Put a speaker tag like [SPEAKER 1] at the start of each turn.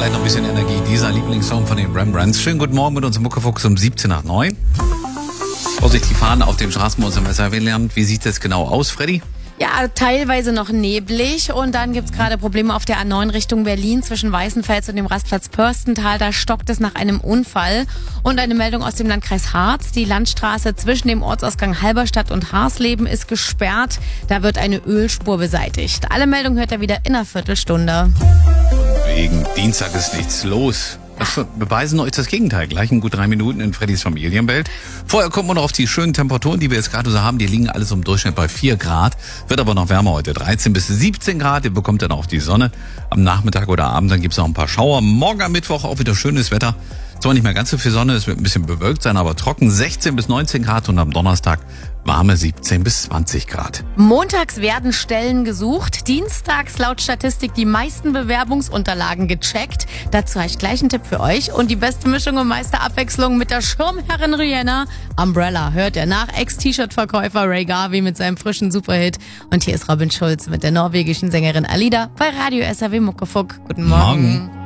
[SPEAKER 1] vielleicht noch ein bisschen Energie. Dieser Lieblingssong von den Rembrandts. Schönen guten Morgen mit unserem Muckefuchs um 17 nach 9. Vorsicht, die Fahnen auf dem Straßen bei uns im SRW-Lärm. Wie sieht das genau aus, Freddy?
[SPEAKER 2] Ja, teilweise noch neblig und dann gibt's gerade Probleme auf der A9 Richtung Berlin zwischen Weißenfels und dem Rastplatz Pörstental. Da stockt es nach einem Unfall. Und eine Meldung aus dem Landkreis Harz. Die Landstraße zwischen dem Ortsausgang Halberstadt und Harsleben ist gesperrt. Da wird eine Ölspur beseitigt. Alle Meldungen hört ihr wieder in einer Viertelstunde.
[SPEAKER 1] Wegen Dienstag ist nichts los. Das beweisen euch das Gegenteil. Gleich in gut 3 Minuten in Freddys Familienwelt. Vorher kommt man noch auf die schönen Temperaturen, die wir jetzt gerade so haben. Die liegen alles im Durchschnitt bei 4 Grad. Wird aber noch wärmer heute. 13 bis 17 Grad. Ihr bekommt dann auch die Sonne. Am Nachmittag oder Abend dann gibt's noch ein paar Schauer. Morgen am Mittwoch auch wieder schönes Wetter. Zwar nicht mehr ganz so viel Sonne, es wird ein bisschen bewölkt sein, aber trocken 16 bis 19 Grad und am Donnerstag warme 17 bis 20 Grad.
[SPEAKER 2] Montags werden Stellen gesucht, dienstags laut Statistik die meisten Bewerbungsunterlagen gecheckt. Dazu habe ich gleich einen Tipp für euch und die beste Mischung und meiste Abwechslung mit der Schirmherrin Rihanna. Umbrella hört ihr nach Ex-T-Shirt-Verkäufer Ray Garvey mit seinem frischen Superhit. Und hier ist Robin Schulz mit der norwegischen Sängerin Alida bei Radio SRW Muckefuck. Guten Morgen.